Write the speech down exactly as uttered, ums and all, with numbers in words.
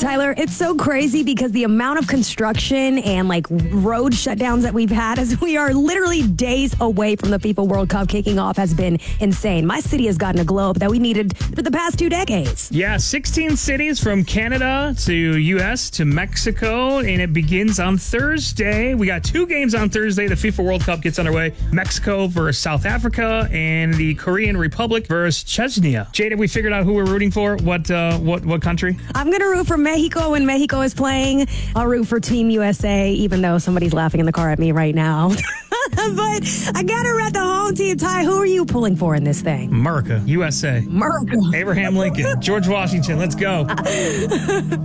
Tyler, it's so crazy because the amount of construction and like road shutdowns that we've had as we are literally days away from the FIFA World Cup kicking off has been insane. My city has gotten a globe that we needed for the past two decades. Yeah, sixteen cities from Canada to U S to Mexico, and it begins on Thursday. We got two games on Thursday. The FIFA World Cup gets underway. Mexico versus South Africa and the Korean Republic versus Chechnya. Jade, have we figured out who we're rooting for? What uh, what what country? I'm going to root for Mexico when Mexico is playing. I'll root for Team U S A, even though somebody's laughing in the car at me right now. But I got to rep the home team. Ty, who are you pulling for in this thing? America. U S A. America. Abraham Lincoln. George Washington. Let's go.